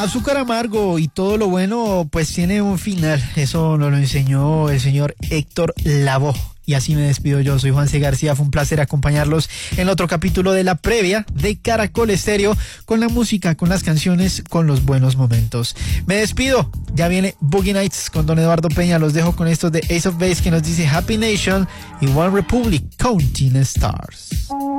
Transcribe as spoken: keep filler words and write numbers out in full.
Azúcar amargo y todo lo bueno pues tiene un final. Eso nos lo enseñó el señor Héctor Lavoe. Y así me despido yo, soy Juan C. García, fue un placer acompañarlos en otro capítulo de la previa de Caracol Estéreo, con la música, con las canciones, con los buenos momentos. Me despido, ya viene Boogie Nights con Don Eduardo Peña, los dejo con estos de Ace of Base que nos dice Happy Nation y One Republic, Counting Stars.